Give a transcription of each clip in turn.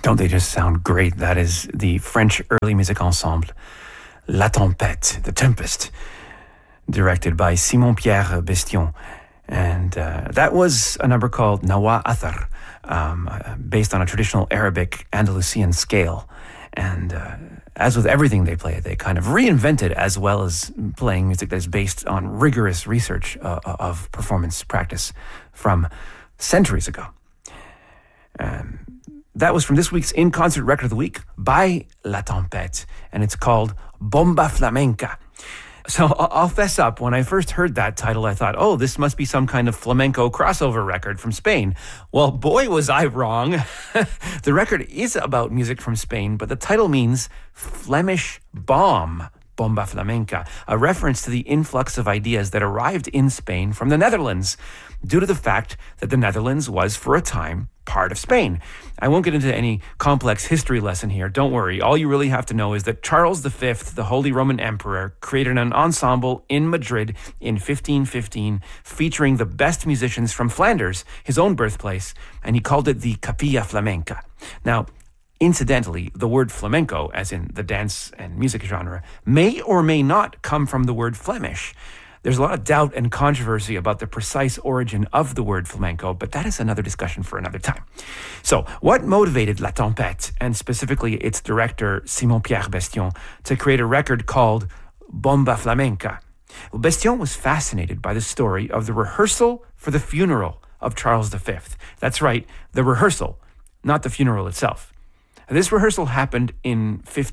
Don't they just sound great? That is the French early music ensemble La Tempête, The Tempest, directed by Simon-Pierre Bestion. And that was a number called Nawa Athar, based on a traditional Arabic Andalusian scale. And as with everything they play, they kind of reinvent it, as well as playing music that is based on rigorous research of performance practice from centuries ago. That was from this week's In-Concert Record of the Week by La Tempête, and it's called Bomba Flamenca. So I'll fess up, when I first heard that title, I thought, oh, this must be some kind of flamenco crossover record from Spain. Well, boy, was I wrong. The record is about music from Spain, but the title means Flemish bomb, Bomba Flamenca, a reference to the influx of ideas that arrived in Spain from the Netherlands, due to the fact that the Netherlands was, for a time, part of Spain. I won't get into any complex history lesson here. Don't worry. All you really have to know is that Charles V, the Holy Roman Emperor, created an ensemble in Madrid in 1515 featuring the best musicians from Flanders, his own birthplace, and he called it the Capilla Flamenca. Now, incidentally, the word flamenco, as in the dance and music genre, may or may not come from the word Flemish. There's a lot of doubt and controversy about the precise origin of the word flamenco, but that is another discussion for another time. So, what motivated La Tempête, and specifically its director, Simon-Pierre Bestion, to create a record called Bomba Flamenca? Well, Bestion was fascinated by the story of the rehearsal for the funeral of Charles V. That's right, the rehearsal, not the funeral itself. This rehearsal happened in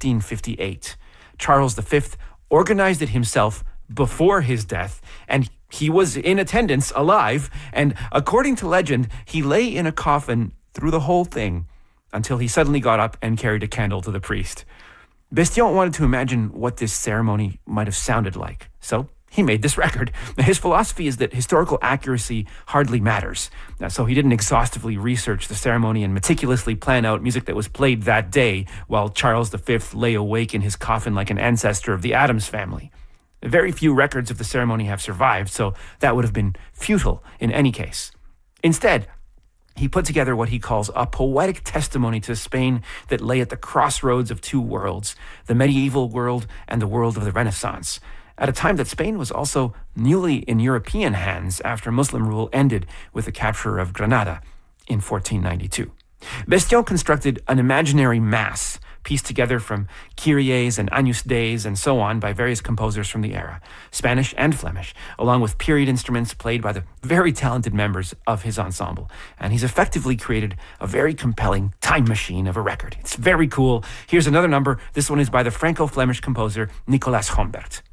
1558. Charles V organized it himself before his death, and he was in attendance, alive, and according to legend, he lay in a coffin through the whole thing until he suddenly got up and carried a candle to the priest. Bestion wanted to imagine what this ceremony might have sounded like, so he made this record. His philosophy is that historical accuracy hardly matters, so he didn't exhaustively research the ceremony and meticulously plan out music that was played that day while Charles V lay awake in his coffin like an ancestor of the Addams family. Very few records of the ceremony have survived, so that would have been futile in any case. Instead, he put together what he calls a poetic testimony to Spain that lay at the crossroads of two worlds, the medieval world and the world of the Renaissance, at a time that Spain was also newly in European hands after Muslim rule ended with the capture of Granada in 1492. Bestion constructed an imaginary mass pieced together from Kyries and Agnus Deis and so on by various composers from the era, Spanish and Flemish, along with period instruments played by the very talented members of his ensemble. And he's effectively created a very compelling time machine of a record. It's very cool. Here's another number. This one is by the Franco-Flemish composer Nicolas Gombert.